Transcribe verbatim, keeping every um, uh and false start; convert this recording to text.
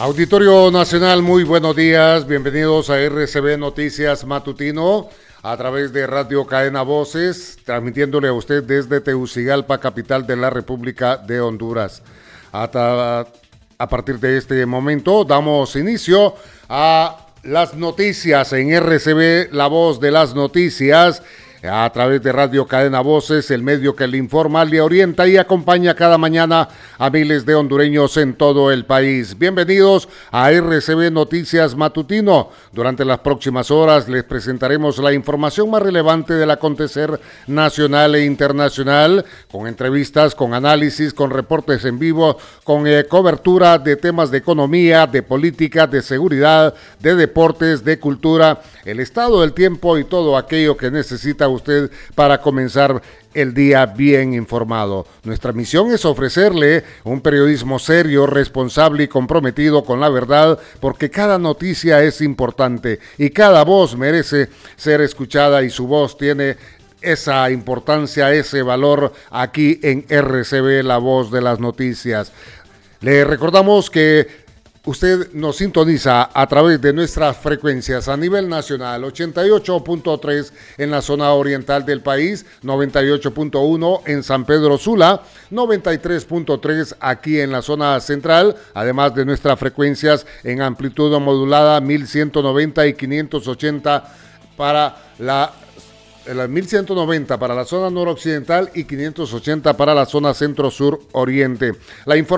Auditorio Nacional, muy buenos días, bienvenidos a R C B Noticias Matutino a través de Radio Cadena Voces, transmitiéndole a usted desde Tegucigalpa, capital de la República de Honduras. Hasta, a partir de este momento damos inicio a las noticias en R C B, la voz de las noticias, a través de Radio Cadena Voces, el medio que le informa, le orienta y acompaña cada mañana a miles de hondureños en todo el país. Bienvenidos a R C B Noticias Matutino. Durante las próximas horas les presentaremos la información más relevante del acontecer nacional e internacional, con entrevistas, con análisis, con reportes en vivo, con eh, cobertura de temas de economía, de política, de seguridad, de deportes, de cultura, el estado del tiempo y todo aquello que necesita usted para comenzar el día bien informado. Nuestra misión es ofrecerle un periodismo serio, responsable y comprometido con la verdad, porque cada noticia es importante y cada voz merece ser escuchada y su voz tiene esa importancia, ese valor aquí en R C B, la voz de las noticias. Le recordamos que usted nos sintoniza a través de nuestras frecuencias a nivel nacional, ochenta y ocho punto tres en la zona oriental del país, noventa y ocho punto uno en San Pedro Sula, noventa y tres punto tres aquí en la zona central, además de nuestras frecuencias en amplitud modulada mil ciento noventa y quinientos ochenta para la la mil ciento noventa para la zona noroccidental y quinientos ochenta para la zona centro-sur oriente. La información